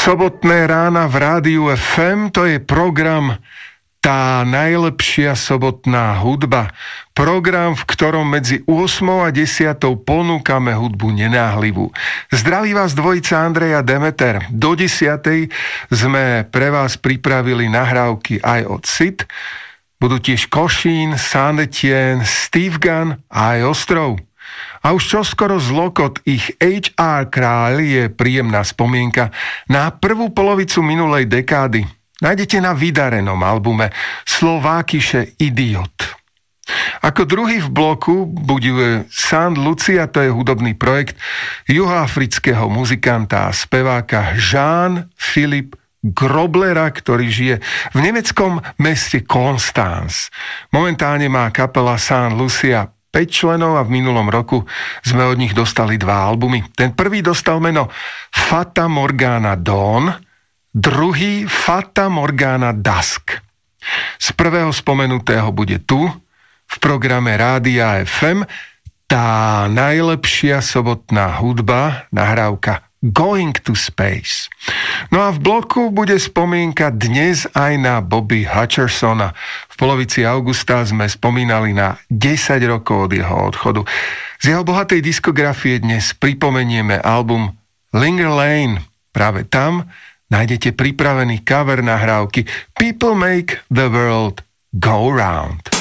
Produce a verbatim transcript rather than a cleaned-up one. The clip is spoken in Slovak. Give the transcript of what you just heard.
Sobotné rána v rádiu ef em, to je program Tá najlepšia sobotná hudba. Program, v ktorom medzi ôsmou a desiatou ponúkame hudbu nenáhlivú. Zdraví vás dvojica Andrej a Demeter. Do desiatej sme pre vás pripravili nahrávky aj od Sid. Budú tiež Košín, Saint Etienne, Steve Gunn a aj Ostrov. A už čoskoro zlokot ich há er kráľ je príjemná spomienka na prvú polovicu minulej dekády. Nájdete na vydarenom albume Slovákiše Idiot. Ako druhý v bloku bude Saint Lucia, to je hudobný projekt juhoafrického muzikanta a speváka Jean-Philippe Groblera, ktorý žije v nemeckom meste Konstanz. Momentálne má kapela Saint Lucia päť členov a v minulom roku sme od nich dostali dva albumy. Ten prvý dostal meno Fata Morgana Dawn, druhý Fata Morgana Dusk. Z prvého spomenutého bude tu, v programe Rádia ef em, tá najlepšia sobotná hudba, nahrávka Going to Space. No a v bloku bude spomienka dnes aj na Bobby Hutchersona. V polovici augusta sme spomínali na desať rokov od jeho odchodu. Z jeho bohatej diskografie dnes pripomenieme album Linger Lane. Práve tam nájdete pripravený cover nahrávky People Make the World Go Round.